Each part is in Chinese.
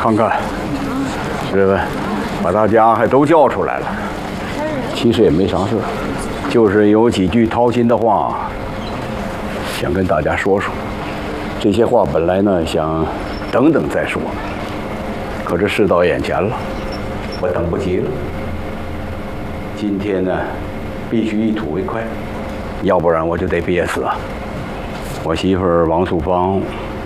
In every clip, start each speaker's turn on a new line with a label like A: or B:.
A: 看看，这个把大家还都叫出来了。其实也没啥事，就是有几句掏心的话，想跟大家说说。这些话本来呢想等等再说，可是事到眼前了，我等不及了。今天呢，必须一吐为快，要不然我就得憋死啊！我媳妇儿王素芳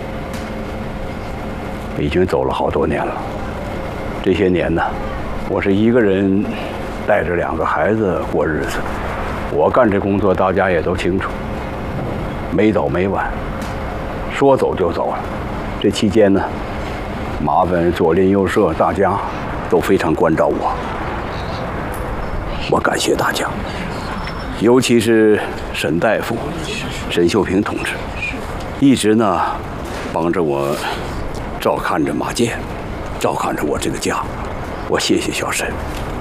A: 已经走了好多年了。这些年呢，我是一个人带着2个孩子过日子。我干这工作，大家也都清楚，没早没晚，说走就走了。这期间呢，麻烦左邻右舍大家都非常关照我，我感谢大家，尤其是沈大夫、沈秀平同志，一直呢帮着我照看着马健，照看着我这个家。我谢谢小沈，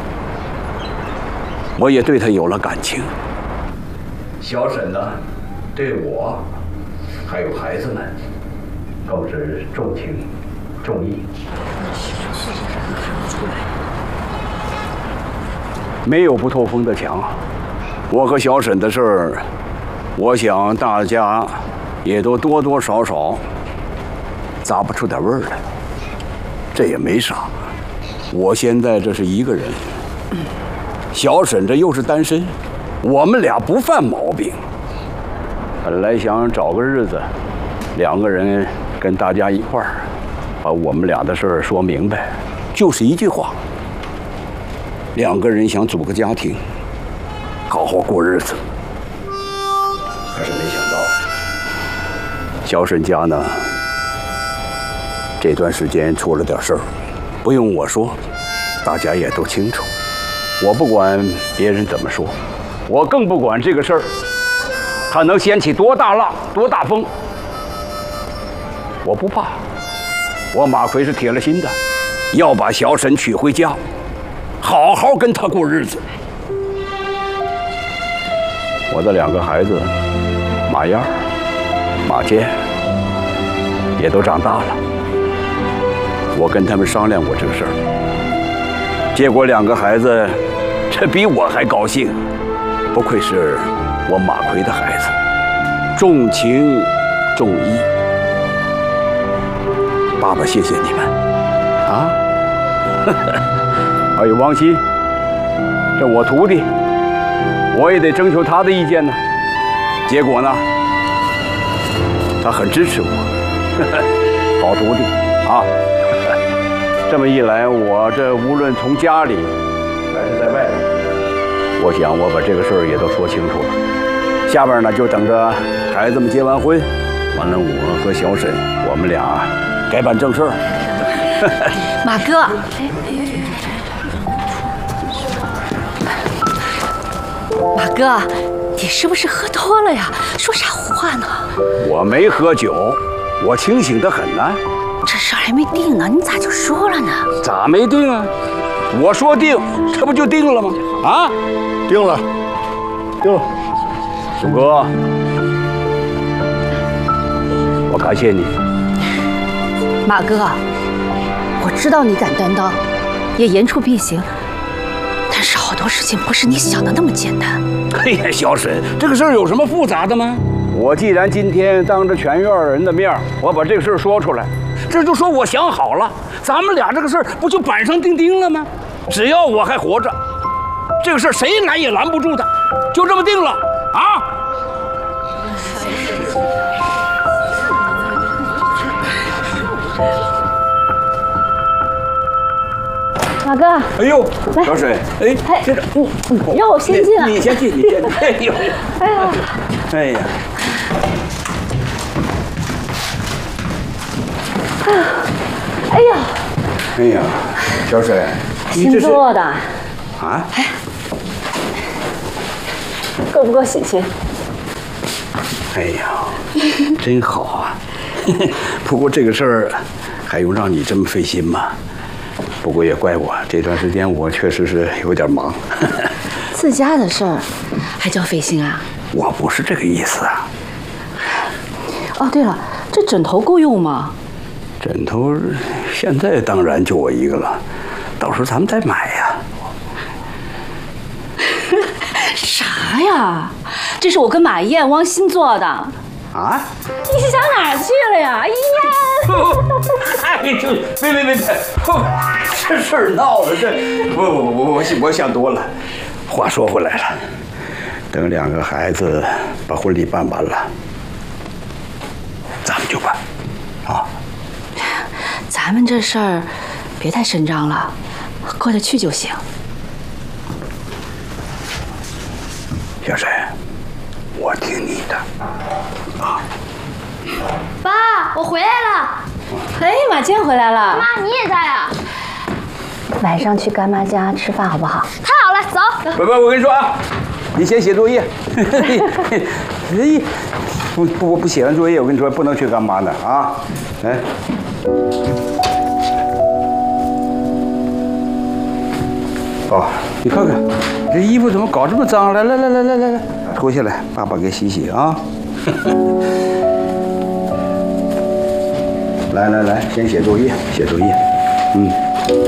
A: 我也对他有了感情。小沈呢，对我还有孩子们更是重情重义。没有不透风的墙。我和小沈的事儿，我想大家也都多多少少咂不出点味儿来。这也没啥。我现在这是一个人，小沈这又是单身，我们俩不犯毛病。本来想找个日子，2个人跟大家一块儿把我们俩的事儿说明白，就是一句话：2个人想组个家庭，好好过日子。可是没想到，小沈家呢，这段时间出了点事儿，不用我说，大家也都清楚。我不管别人怎么说，我更不管这个事儿它能掀起多大浪、多大风。我不怕，我马奎是铁了心的，要把小沈娶回家，好好跟他过日子。我的2个孩子，马燕、马健，也都长大了。我跟他们商量过这个事儿，结果2个孩子，这比我还高兴。不愧是我马奎的孩子，重情重义。爸爸，谢谢你们啊！还有王鑫，这我徒弟，我也得征求他的意见呢。结果呢，他很支持我，好徒弟啊！这么一来，我这无论从家里还是在外面，我想我把这个事儿也都说清楚了。下边呢，就等着孩子们结完婚，完了我和小沈，我们俩该办正事儿。
B: 马哥，马哥，你是不是喝多了呀？说啥胡话呢？
A: 我没喝酒，我清醒得很呢。
B: 这事儿还没定呢，你咋就说了呢？
A: 咋没定啊？我说定，这不就定了吗？啊，
C: 定了，定了。
A: 祖哥，我感谢你。
B: 马哥，我知道你敢担当，也言出必行，但是好多事情不是你想的那么简单。
A: 哎呀，小沈，这个事儿有什么复杂的吗？我既然今天当着全院人的面，我把这个事儿说出来，这就说我想好了，咱们俩这个事儿不就板上钉钉了吗？只要我还活着，这个事儿谁拦也拦不住的，就这么定了啊！
B: 马哥，
A: 哎呦，小沈，哎，这个，
B: 你让我先进啊！
A: 你先进，你先进。哎呦，
B: 哎呀，
A: 哎呀，
B: 哎呀，
A: 哎呀，小沈，你
B: 新
A: 这是
B: 做的，
A: 啊？
B: 够不够喜庆？
A: 哎呀，真好啊！不过这个事儿还用让你这么费心吗？不过也怪我，这段时间我确实是有点忙。
B: 自家的事儿还叫费心啊？
A: 我不是这个意思啊。
B: 哦，对了，这枕头够用吗？
A: 枕头现在当然就我一个了，到时候咱们再买呀。
B: 啥呀？这是我跟马燕、汪鑫做的。
A: 啊？
B: 你想哪儿去了呀？哎呀！
A: 哎，别，这事儿闹的，我想多了。话说回来了，等2个孩子把婚礼办完了，咱们就办，啊。
B: 咱们这事儿别太声张了，过得去就行。
A: 小沈，我听你的，啊。
D: 爸，我回来了。
B: 哎，马健回来了。
D: 妈，你也在啊？
B: 晚上去干妈家吃饭好不好？
D: 太好了，走。
A: 不，我跟你说啊，你先写作业。不写完作业，我跟你说不能去干妈那啊。来。哦，你看看，这衣服怎么搞这么脏？来，脱下来，爸爸给洗洗啊。来，先写作业，嗯。